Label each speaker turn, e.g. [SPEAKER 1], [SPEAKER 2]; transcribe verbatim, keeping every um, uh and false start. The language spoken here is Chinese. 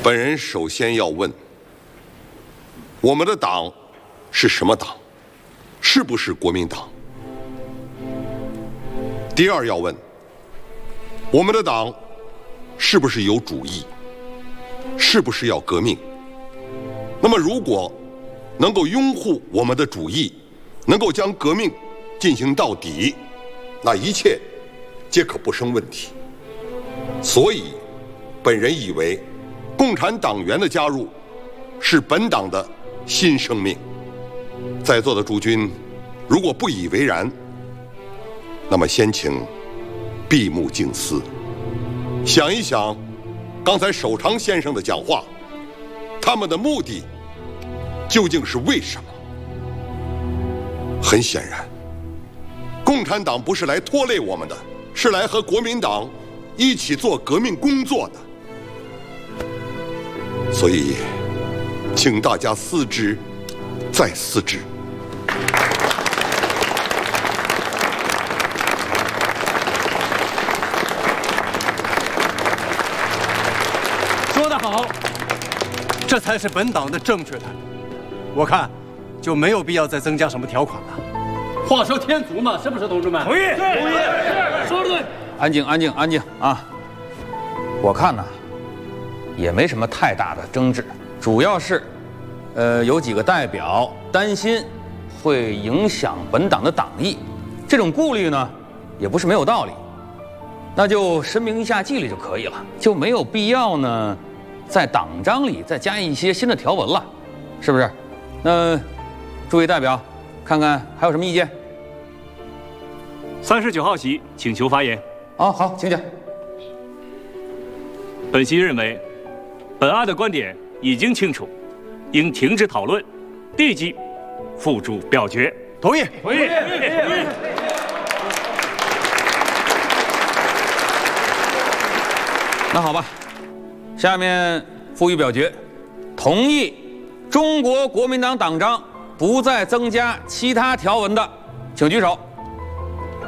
[SPEAKER 1] 本人首先要问：我们的党是什么党？是不是国民党？第二要问：我们的党是不是有主义？是不是要革命？那么，如果能够拥护我们的主义，能够将革命进行到底，那一切皆可不生问题。所以，本人以为，共产党员的加入是本党的新生命。在座的诸君，如果不以为然，那么先请闭目静思，想一想刚才守常先生的讲话，他们的目的究竟是为什么？很显然，共产党不是来拖累我们的，是来和国民党一起做革命工作的。所以，请大家思之，再思之。
[SPEAKER 2] 说得好，这才是本党的正确态度。我看就没有必要再增加什么条款了。话说天足嘛，是不是，同志们？同意，同意，说得对。
[SPEAKER 3] 安静，安静，安静啊！我看呢，也没什么太大的争执，主要是，呃，有几个代表担心会影响本党的党意，这种顾虑呢，也不是没有道理。那就申明一下纪律就可以了，就没有必要呢，在党章里再加一些新的条文了，是不是？那诸位代表，看看还有什么意见？
[SPEAKER 4] 三十九号席请求发言。
[SPEAKER 3] 啊，好，请讲。
[SPEAKER 4] 本席认为，本案的观点已经清楚，应停止讨论，立即付诸表决。
[SPEAKER 2] 同意，
[SPEAKER 4] 同意，同意。
[SPEAKER 3] 那好吧，下面付予表决，同意中国国民党党章不再增加其他条文的，请举手。